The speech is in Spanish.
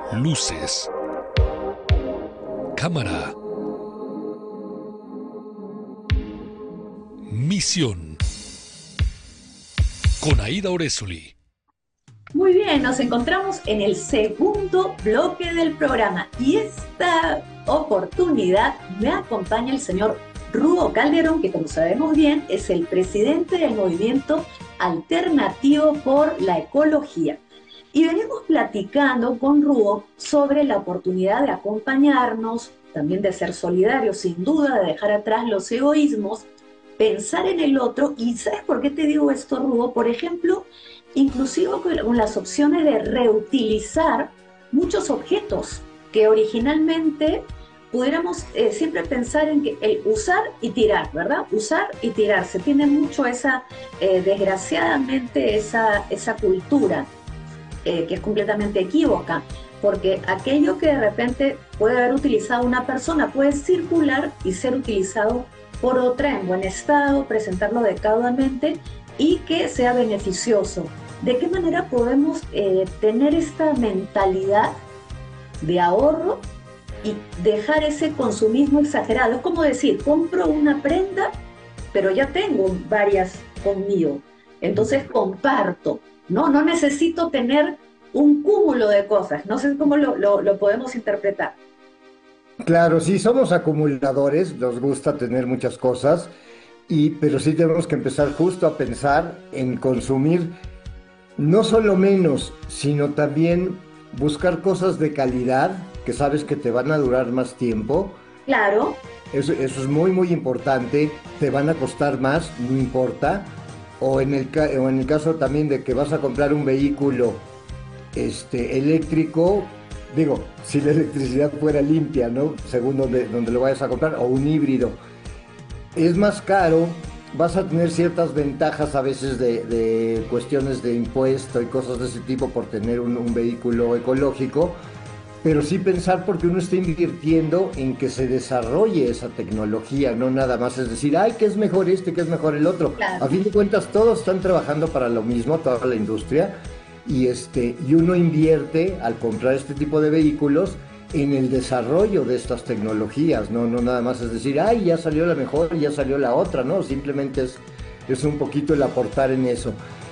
Luces, cámara, misión. Con Aida Orezuli. Muy bien, nos encontramos en el segundo bloque del programa y esta oportunidad me acompaña el señor Ruo Calderón, que como sabemos bien es el presidente del Movimiento Alternativo por la Ecología. Y venimos platicando con Ruo sobre la oportunidad de acompañarnos, también de ser solidarios, sin duda, de dejar atrás los egoísmos, pensar en el otro. ¿Y sabes por qué te digo esto, Ruo? Por ejemplo, inclusive con las opciones de reutilizar muchos objetos que originalmente pudiéramos siempre pensar en que el usar y tirar, ¿verdad? Usar y tirar. Se tiene mucho desgraciadamente, esa cultura que es completamente equívoca, porque aquello que de repente puede haber utilizado una persona puede circular y ser utilizado por otra en buen estado, presentarlo adecuadamente y que sea beneficioso. ¿De qué manera podemos tener esta mentalidad de ahorro y dejar ese consumismo exagerado? Es como decir, compro una prenda, pero ya tengo varias conmigo, entonces comparto, ¿no? No necesito tener un cúmulo de cosas, no sé cómo lo podemos interpretar. Claro, sí, somos acumuladores, nos gusta tener muchas cosas, pero sí tenemos que empezar justo a pensar en consumir no solo menos, sino también buscar cosas de calidad que sabes que te van a durar más tiempo. Claro, Eso es muy, muy importante. Te van a costar más, no importa. O en el caso también de que vas a comprar un vehículo eléctrico, digo, si la electricidad fuera limpia, ¿no? Según donde lo vayas a comprar, o un híbrido. Es más caro, vas a tener ciertas ventajas a veces de cuestiones de impuesto y cosas de ese tipo por tener un vehículo ecológico, pero sí pensar porque uno está invirtiendo en que se desarrolle esa tecnología, no nada más es decir, ay, que es mejor este, que es mejor el otro. A claro. fin de cuentas, todos están trabajando para lo mismo, toda la industria, y uno invierte al comprar este tipo de vehículos en el desarrollo de estas tecnologías, no nada más es decir, ay, ya salió la mejor, ya salió la otra, no, simplemente es un poquito el aportar en eso.